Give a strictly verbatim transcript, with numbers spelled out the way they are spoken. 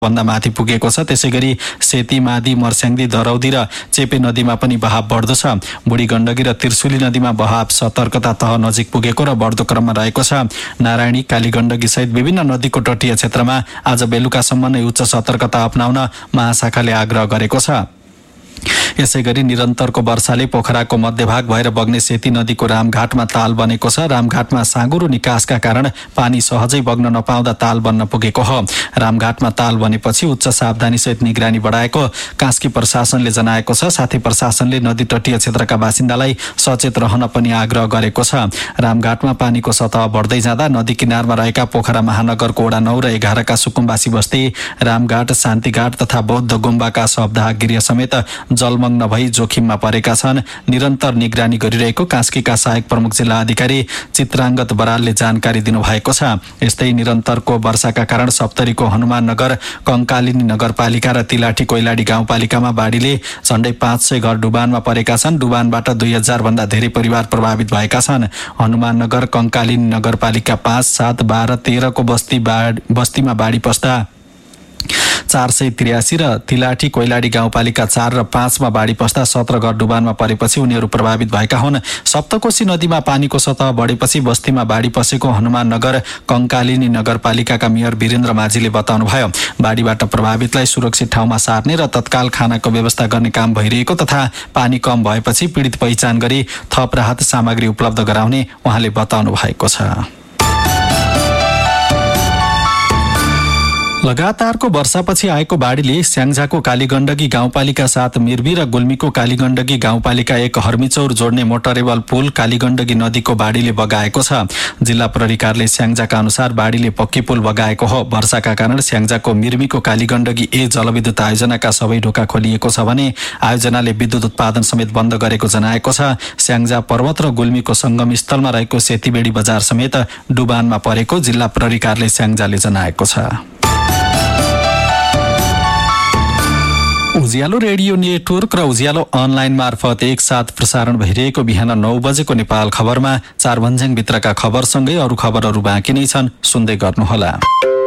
भन्दा माथि पुगेको छ। त्यसैगरी सेती, मादी, मर्स्याङ्दी, धरौदी र चेपे नदीमा पनि बहाव बढ्दो छ। बुढी गण्डकी र त्रिशुली नदीमा बहाव सतर्कता तह नजिक पुगेको र बढ्दो क्रममा रहेको छ। नारायणी, कालीगण्डकी सहित विभिन्न नदीको तटीय क्षेत्रमा आज बेलुकासम्म नै उच्च सतर्कता अपनाउन महाशाखाले आग्रह गरेको छ। यसैगरी निरन्तरको वर्षाले पोखराको मध्यभाग भएर बग्ने सेती नदीको रामघाटमा ताल बनेको छ। रामघाटमा साँगुरो निकासका कारण पानी सहजै बग्न नपाउँदा ताल बन्न पुगेको हो। रामघाटमा ताल बनेपछि उच्च सावधानीसहित निगरानी बढाएको कास्की प्रशासनले जनाएको छ। साथै प्रशासनले नदी तटीय क्षेत्रका बासिन्दालाई सचेत रहन पनि आग्रह गरेको छ। रामघाटमा पानीको सतह बढ्दै जाँदा नदी किनारमा रहेका पोखरा महानगरको वडा नौ र एघारका सुकुम्बासी बस्ती, रामघाट, शान्तिघाट तथा बौद्ध गुम्बाका शवदाह गृह समेत जलमग्न भई जोखिममा परेका छन्। निरन्तर निगरानी गरिरहेको कास्कीका सहायक प्रमुख जिल्ला अधिकारी चित्राङ्गत बरालले जानकारी दिनुभएको छ। यस्तै निरन्तरको वर्षाका कारण सप्तरीको हनुमाननगर, कंकालिनी नगरपालिका र तिलाठी कोइलाडी गाउँपालिकामा बाढीले झण्डै पाँच सय घर डुबानमा परेका छन्। डुबानबाट दुई हजार भन्दा धेरै परिवार प्रभावित भएका छन्। हनुमाननगर, कंकालिनी नगरपालिका पाँच, सात, बाह्र, तेह्रको बस्ती बस्तीमा बाढी पस्दा चार सय त्रियासी र तिलाठी कोइलाडी गाउँपालिका चार र पाँचमा बाढी पस्दा सत्र घर डुबानमा परेपछि उनीहरू प्रभावित भएका हुन्। सप्तकोशी नदीमा पानीको सतह बढेपछि बस्तीमा बाढी पसेको हनुमाननगर, कंकालिनी नगरपालिकाका मेयर वीरेन्द्र माझीले बताउनुभयो। बाढीबाट प्रभावितलाई सुरक्षित ठाउँमा सार्ने र तत्काल खानाको व्यवस्था गर्ने काम भइरहेको तथा पानी कम भएपछि पीडित पहिचान गरी थप राहत सामग्री उपलब्ध गराउने उहाँले बताउनु भएको छ। लगातारको वर्षापछि आएको बाढीले स्याङ्जाको कालीगण्डकी गाउँपालिका सात, मिर्बी र गुल्मीको कालीगण्डकी गाउँपालिका एक हर्मीचौर जोड्ने मोटरेबल पुल कालीगण्डकी नदीको बाढीले बगाएको छ। जिल्ला प्रहरी कार्यालय स्याङ्जाका अनुसार बाढीले पक्की पुल बगाएको हो। वर्षाका कारण स्याङ्जाको मिर्मीको कालीगण्डकी ए जलविद्युत आयोजनाका सबै ढोका खोलिएको छ भने आयोजनाले विद्युत उत्पादन समेत बन्द गरेको जनाएको छ। स्याङ्जा पर्वत र गुल्मीको संगम स्थलमा रहेको सेतीबेडी बजार समेत डुबानमा परेको जिल्ला प्रहरी कार्यालय स्याङ्जाले जनाएको छ। उज्यालो रेडियो नेटवर्क र उज्यालो अनलाइन मार्फत एकसाथ प्रसारण भइरहेको बिहान नौ बजेको नेपाल खबरमा चार भन्ज्याङ भित्रका खबरसँगै अरू खबरहरू बाँकी नै छन्, सुन्दै गर्नुहोला।